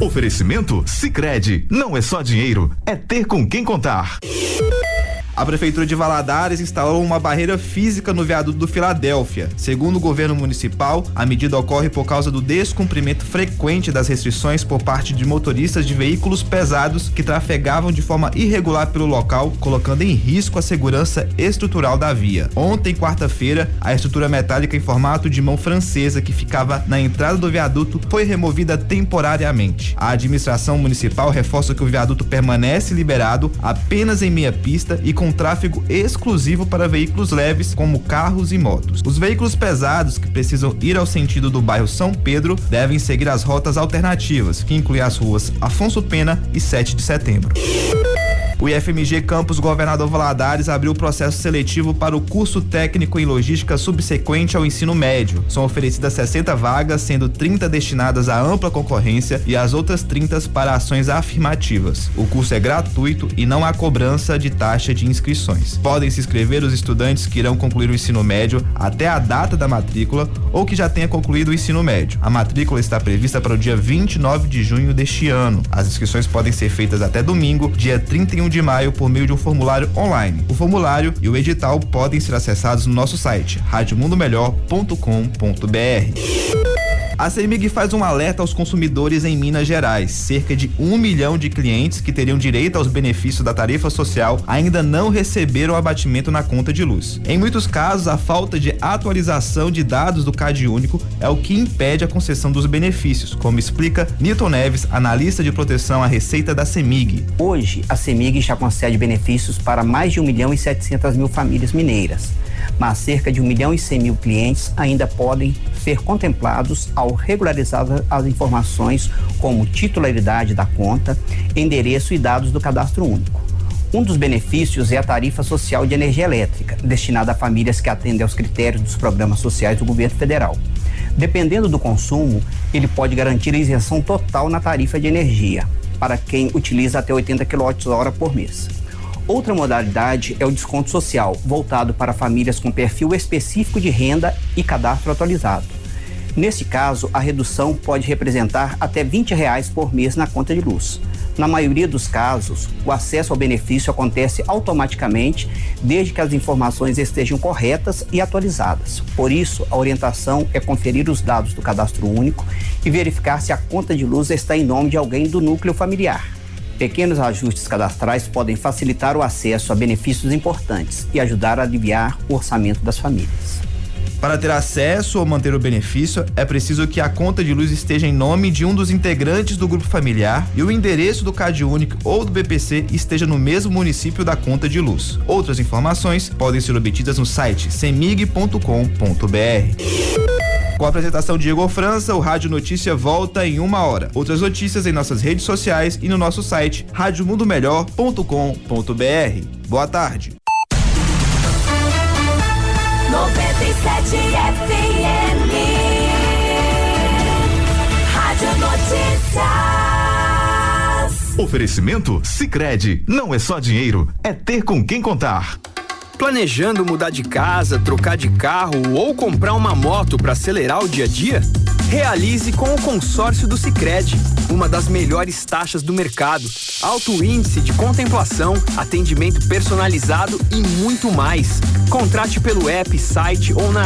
Oferecimento Sicredi. Não é só dinheiro, é ter com quem contar. A Prefeitura de Valadares instalou uma barreira física no viaduto do Filadélfia. Segundo o governo municipal, a medida ocorre por causa do descumprimento frequente das restrições por parte de motoristas de veículos pesados que trafegavam de forma irregular pelo local, colocando em risco a segurança estrutural da via. Ontem, quarta-feira, a estrutura metálica em formato de mão francesa que ficava na entrada do viaduto foi removida temporariamente. A administração municipal reforça que o viaduto permanece liberado apenas em meia pista e com tráfego exclusivo para veículos leves, como carros e motos. Os veículos pesados que precisam ir ao sentido do bairro São Pedro devem seguir as rotas alternativas, que incluem as ruas Afonso Pena e 7 de Setembro. O IFMG Campus Governador Valadares abriu o processo seletivo para o curso técnico em logística subsequente ao ensino médio. São oferecidas 60 vagas, sendo 30 destinadas à ampla concorrência e as outras 30 para ações afirmativas. O curso é gratuito e não há cobrança de taxa de inscrições. Podem se inscrever os estudantes que irão concluir o ensino médio até a data da matrícula ou que já tenha concluído o ensino médio. A matrícula está prevista para o dia 29 de junho deste ano. As inscrições podem ser feitas até domingo, dia 31 de maio, por meio de um formulário online. O formulário e o edital podem ser acessados no nosso site radiomundomelhor.com.br. A CEMIG faz um alerta aos consumidores em Minas Gerais. Cerca de 1 milhão de clientes que teriam direito aos benefícios da tarifa social ainda não receberam abatimento na conta de luz. Em muitos casos, a falta de atualização de dados do CadÚnico é o que impede a concessão dos benefícios, como explica Nilton Neves, analista de proteção à Receita da CEMIG. Hoje, a CEMIG já concede benefícios para mais de 1.700.000 famílias mineiras, mas cerca de 1.100.000 clientes ainda podem ser contemplados ao regularizar as informações como titularidade da conta, endereço e dados do cadastro único. Um dos benefícios é a tarifa social de energia elétrica, destinada a famílias que atendem aos critérios dos programas sociais do governo federal. Dependendo do consumo, ele pode garantir a isenção total na tarifa de energia, para quem utiliza até 80 kWh por mês. Outra modalidade é o desconto social, voltado para famílias com perfil específico de renda e cadastro atualizado. Nesse caso, a redução pode representar até R$20 por mês na conta de luz. Na maioria dos casos, o acesso ao benefício acontece automaticamente, desde que as informações estejam corretas e atualizadas. Por isso, a orientação é conferir os dados do cadastro único e verificar se a conta de luz está em nome de alguém do núcleo familiar. Pequenos ajustes cadastrais podem facilitar o acesso a benefícios importantes e ajudar a aliviar o orçamento das famílias. Para ter acesso ou manter o benefício, é preciso que a conta de luz esteja em nome de um dos integrantes do grupo familiar e o endereço do CadÚnico ou do BPC esteja no mesmo município da conta de luz. Outras informações podem ser obtidas no site cemig.com.br. Com a apresentação de Igor França, o Rádio Notícia volta em 1 hora. Outras notícias em nossas redes sociais e no nosso site radiomundomelhor.com.br. Boa tarde. 97 FM, Rádio Notícias. Oferecimento Sicredi. Não é só dinheiro, é ter com quem contar. Planejando mudar de casa, trocar de carro ou comprar uma moto para acelerar o dia a dia? Realize com o consórcio do Sicredi, uma das melhores taxas do mercado, alto índice de contemplação, atendimento personalizado e muito mais. Contrate pelo app, site ou na